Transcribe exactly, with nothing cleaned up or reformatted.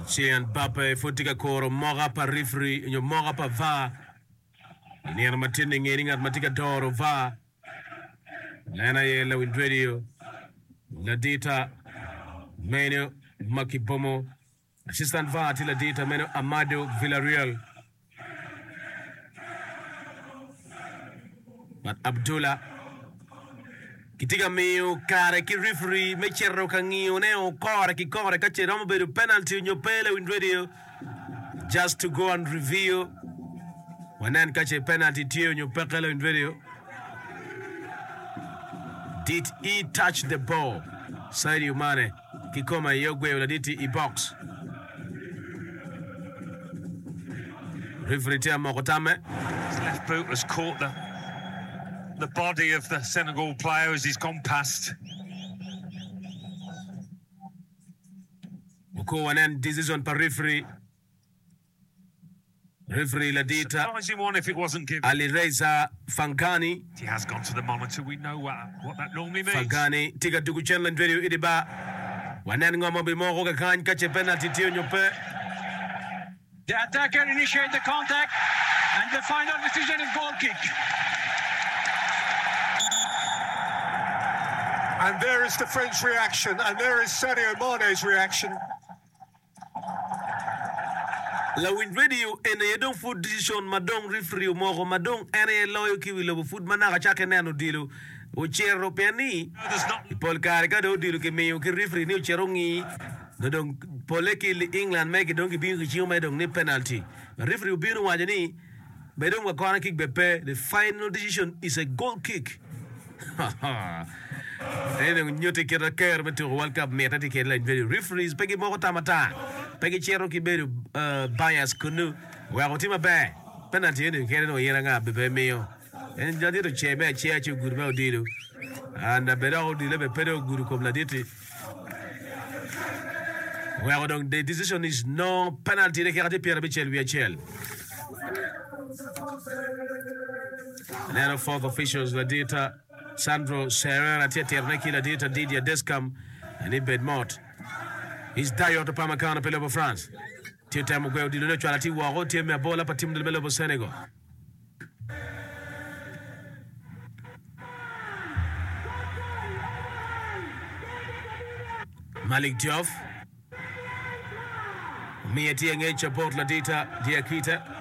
Chian Bape futika koro moga pa referee nyo moga pa va. Ini ana matini ngeni ngat matika doro va. Lena ye la win radio. Ladita Meno Makibomo. Assistant va ti Ladita Meno Amado Villarreal. But Abdullah Kitiga meo kare ki referee me cherro kangio neo kore ki kore kache ramo bedu penalty nyo pele win radio just to go and review wanan kache penalty tiyo nyo pekele win radio. Did he touch the ball? Sadio Mane kikoma yogwe wala diti i box. Referee tia Mokotame. His left boot was caught the the body of the Senegal player as he's gone past. Uko wanen decision per referee. Referee Ladita. Surprising one if it wasn't given. Ali Reza Fangani. He has gone to the monitor. We know what, what that normally means. Fangani tiga dugu channel video idiba. Wanen ngomo bimoko kakan kache penalty tiyo nyope. The attacker initiate the contact and the final decision is goal kick. And there is the French reaction, and there is Sadio Mane's reaction. La win radio ene yedong food decision madong referee moko madong ene loyo kiwi lobo food manaka chake neno dilo o chero piani Paul Karika do dilo ke meyo ke referee ni o chero ngi dong pole ki England make dong ki bingu chiyo me dong ni penalty referee binu wajani be dong wa corner kick bepe the final decision is a goal kick. Ene nyote kira ker betu World Cup meta ti kira video referees pegi moko tamata pegi chero ki bedu bias kunu wa gotima be penalty ene kere no yera nga bebe meyo en jadi to chebe chia chu gurbe odido and beda odile be pedo guru kom la diti wa donc the decision is no penalty de kere Pierre Michel Viachel. And then fourth officials la dita Sandro Serrera Tieterneki la dita Didier Descam and Ibed Mott. He's Dayo to Pamakana Pelobo France. Tietam Gweo di Lucho Alati Waro Tiemia Bola Patim del Melobo Senegal. Malik Diouf. Mia Tiang H. Port la dita Diakita.